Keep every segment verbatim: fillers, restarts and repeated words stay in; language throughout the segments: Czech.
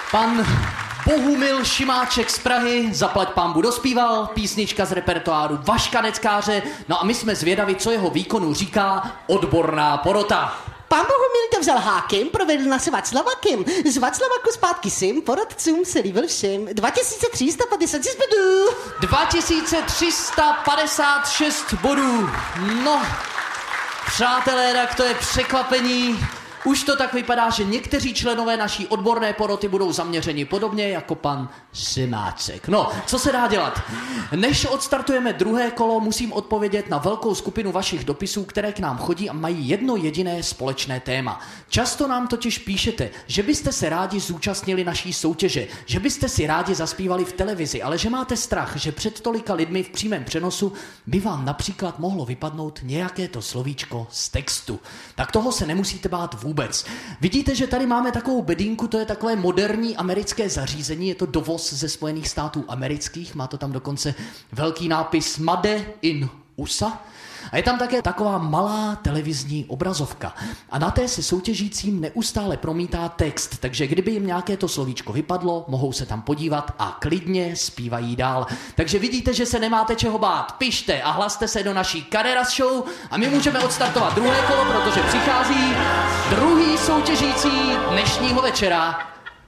Pan Bohumil Šimáček z Prahy, zaplať pánbu, dospíval, písnička z repertoáru Vaška Neckáře, no a my jsme zvědavi, co jeho výkonu říká odborná porota. Pán Bohumil to vzal hákem, provedl nás Václavakem. Z Václavaku zpátky sem, poradcům se líbil všem. dva tisíce tři sta padesát šest bodů. dva tisíce tři sta padesát šest bodů. No, přátelé, tak to je překvapení. Už to tak vypadá, že někteří členové naší odborné poroty budou zaměřeni podobně jako pan Šimáček. No, co se dá dělat? Než odstartujeme druhé kolo, musím odpovědět na velkou skupinu vašich dopisů, které k nám chodí a mají jedno jediné společné téma. Často nám totiž píšete, že byste se rádi zúčastnili naší soutěže, že byste si rádi zaspívali v televizi, ale že máte strach, že před tolika lidmi v přímém přenosu by vám například mohlo vypadnout nějaké to slovíčko z textu. Tak toho se nemusíte bát vůbec. Vidíte, že tady máme takovou bedínku, to je takové moderní americké zařízení, je to dovoz ze Spojených států amerických, má to tam dokonce velký nápis Made in U S A. A je tam také taková malá televizní obrazovka. A na té se soutěžícím neustále promítá text, takže kdyby jim nějaké to slovíčko vypadlo, mohou se tam podívat a klidně zpívají dál. Takže vidíte, že se nemáte čeho bát. Pište a hlaste se do naší Carreras Show a my můžeme odstartovat druhé kolo, protože přichází druhý soutěžící dnešního večera.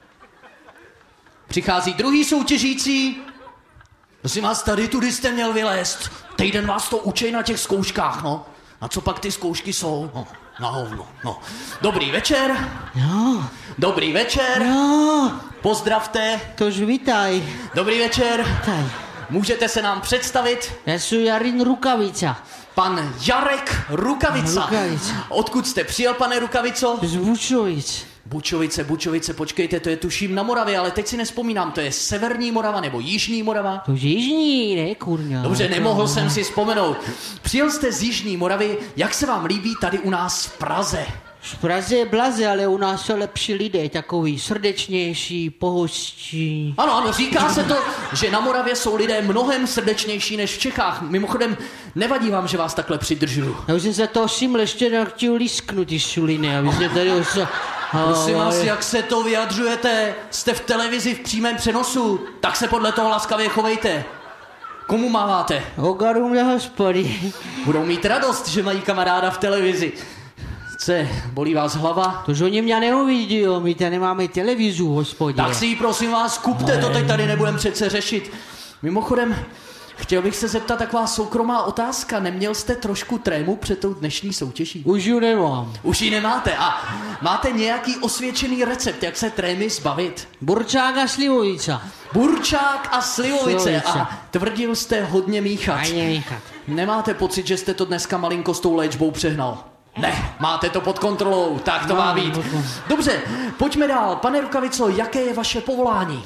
Přichází druhý soutěžící. Prosím vás, tady tudy jste měl vylézt. Týden vás to učej na těch zkouškách, no. A co pak ty zkoušky jsou? No, na hovno, no. Dobrý večer. Jo. Dobrý večer. Jo. Pozdravte. Tož vítaj. Dobrý večer. Vítaj. Můžete se nám představit? Já jsem Jarin Rukavica. Pan Jarek Rukavica. Rukavica. Odkud jste přijel, pane Rukavico? Z Bučovic. Bučovice, Bučovice, počkejte, to je tuším na Moravě, ale teď si nespomínám, to je severní Morava nebo jižní Morava? To je jižní, ne, kurňa. Dobře, nemohl jsem si vzpomenout. Přijel jste z jižní Moravy, jak se vám líbí tady u nás v Praze? V Praze je blaze, ale u nás jsou lepší lidé, takový srdečnější, pohostí. Ano, ano, říká se to, že na Moravě jsou lidé mnohem srdečnější než v Čechách. Mimochodem, nevadí vám, že vás takhle přidržuju. Já už jsem se toho všiml, ještě nechtěl lísknout ty šuliny, aby jsme tady už... Prosím vás, jak se to vyjadřujete? Jste v televizi v přímém přenosu, tak se podle toho laskavě chovejte. Komu máváte? Ogarům na hospody. Budou mít radost, že mají kamaráda v televizi. Co, bolí vás hlava? To, že oni mě neuvidí, my tady nemáme televizu v hospodě. Tak si ji prosím vás kupte, to teď tady nebudem přece řešit. Mimochodem, chtěl bych se zeptat taková soukromá otázka. Neměl jste trošku trému před tou dnešní soutěží? Už ji nemám. Už ji nemáte. A máte nějaký osvědčený recept, jak se trémy zbavit? Burčák a slivovica. Burčák a slivovice. Slivovice. A tvrdil jste hodně míchat. Ani míchat. Nemáte pocit, že jste to dneska malinko s tou léčbou přehnal? Ne, máte to pod kontrolou, tak to má být. Dobře, pojďme dál. Pane Rukavico, jaké je vaše povolání?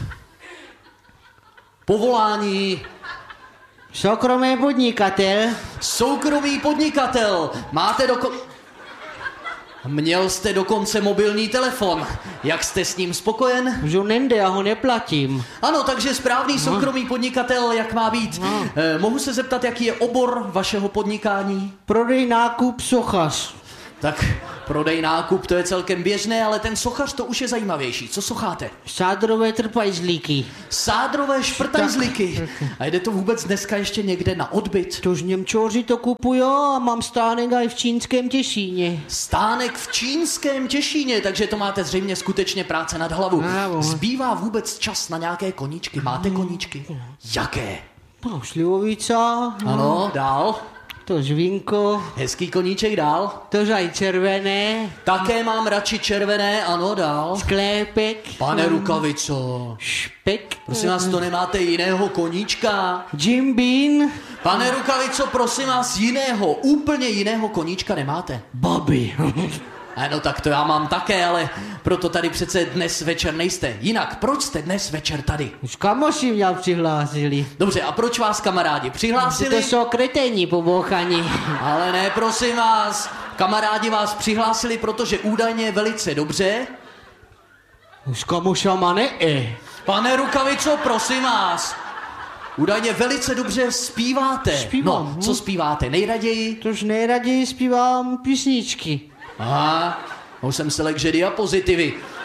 Povolání... Soukromý podnikatel. Soukromý podnikatel. Máte doko... Měl jste dokonce mobilní telefon. Jak jste s ním spokojen? Už on nejde, já ho neplatím. Ano, takže správný soukromý podnikatel, jak má být. No. Eh, mohu se zeptat, jaký je obor vašeho podnikání? Prodej, nákup, sochař. Tak prodej, nákup, to je celkem běžné, ale ten sochař to už je zajímavější. Co socháte? Sádrové trpajzlíky. Sádrové šprtajzlíky. A jde to vůbec dneska ještě někde na odbyt? Tož Němčoři to kupujou a mám stánek aj v čínském Těšíně. Stánek v čínském Těšíně, takže to máte zřejmě skutečně práce nad hlavu. Bravo. Zbývá vůbec čas na nějaké koníčky? Máte koníčky? Jaké? No, slivovica. Ano, dál. To žvínko. Hezký koníček, dál. To aj červené. Také mám radši červené, ano, dál. Sklepek. Pane Rukavico, Špek. prosím vás, to nemáte jiného koníčka? Jim Bean. Pane Rukavico, prosím vás, jiného, úplně jiného koníčka nemáte? Bobby. Ano, tak to já mám také, ale proto tady přece dnes večer nejste. Jinak, proč jste dnes večer tady? Už kamoši mě přihlásili. Dobře, a proč vás kamarádi přihlásili? To jsou kreténi pobouchaní. Ale ne, prosím vás, kamarádi vás přihlásili, protože údajně velice dobře. Už kamošama ne. Pane Rukavico, prosím vás, údajně velice dobře zpíváte. Zpívám, No, hm. co zpíváte? Nejraději? Tož nejraději zpívám písničky. Aha, už jsem se lek, že diapozitivy.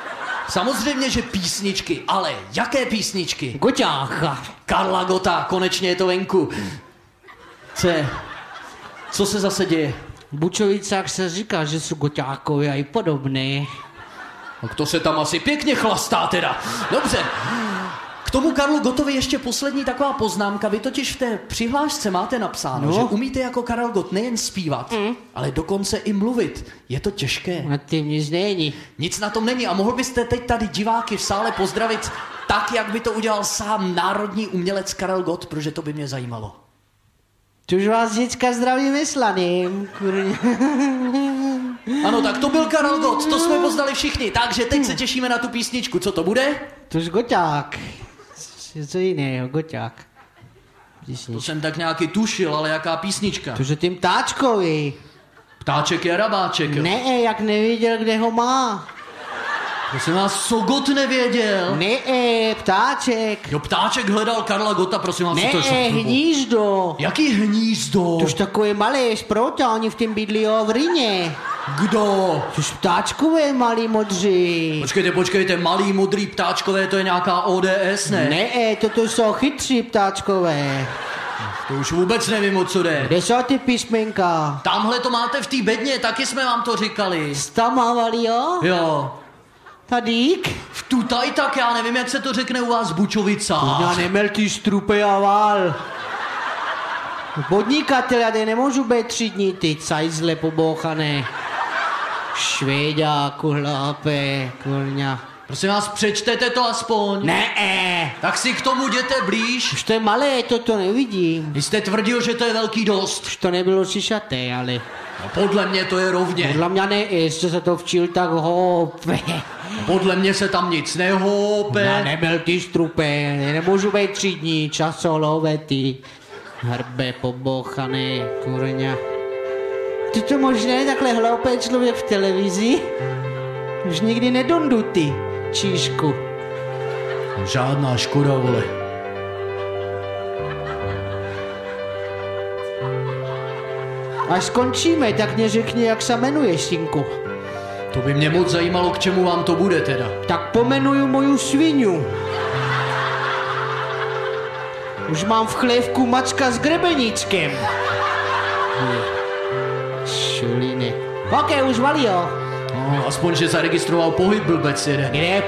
Samozřejmě, že písničky, ale jaké písničky? Goťáka. Karla Gotta, konečně je to venku. Co je? Co se zase děje? V Bučovicách se říká, že jsou goťákové a i podobné. Tak to se tam asi pěkně chlastá teda. Dobře. K tomu Karlu Gottovi ještě poslední taková poznámka. Vy totiž v té přihlášce máte napsáno, no. že umíte jako Karel Gott nejen zpívat, mm. ale dokonce i mluvit. Je to těžké. Na tím nic není. Nic na tom není a mohl byste teď tady diváky v sále pozdravit tak, jak by to udělal sám národní umělec Karel Gott, protože to by mě zajímalo. Tuž vás děcka zdravím slaným, kurně. Ano, tak to byl Karel Gott, to jsme poznali všichni, takže teď se těšíme na tu písničku. Co to bude? Tuž goťák. Co jiného, goťák. Písnička. To jsem tak nějaký tušil, ale jaká písnička? Tuž je tím ptáčkovi. Ptáček je rabáček, jo? Ne, jak nevěděl, kde ho má. Prosím vás, co Gott nevěděl? Ne, ptáček. Jo, ptáček hledal Karla Gotta, prosím vás, Ne, co to je? hnízdo. Jaký hnízdo? Tuž takové malé šprota, oni v tím bydlí v Rýně. Kdo? Tuž ptáčkové malý modří. Počkejte, počkejte, malý modrý ptáčkové, to je nějaká O D S, ne? Ne, toto jsou chytří ptáčkové. To už vůbec nevím, o co jde. Kde jsou ty písmenka? Tamhle to máte v té bedně, taky jsme vám to říkali. Stamávali, jo? Jo. Tadík? V tutaj tak, já nevím, jak se to řekne u vás v Bučovicách. Já nemel ty strupe a vál. Podnikatel, já nemůžu být tři dní, ty cajzle pobouchané. Švéďáku, chlape, kurňa. Prosím vás, přečtete to aspoň. Ne, Tak si k tomu jděte blíž. už to je malé, to to nevidím. Vy jste tvrdil, že to je velký dost. Už to nebylo šišaté, ale... No, podle mě to je rovně. Podle mě ne, jestli se to včil, tak houpe. Podle mě se tam nic nehoupe. Já nebyl ty strupe, nemůžu být tři dní, časolové ty. Hrbe pobouchané, kurňa. Ty to možné, takhle hloupý člověk v televizi? Už nikdy nedondu ty, číšku. Žádná škoda, vole. Až skončíme, tak mě řekni, jak se jmenuješ, synku. To by mě moc zajímalo, k čemu vám to bude teda. Tak pomenuju moju svinu. Už mám v chlévku mačka s grebeníčkem. Šuliny. Ok, už valí, jo. No, aspoň, že zaregistroval pohyb blbec jeden. Kde je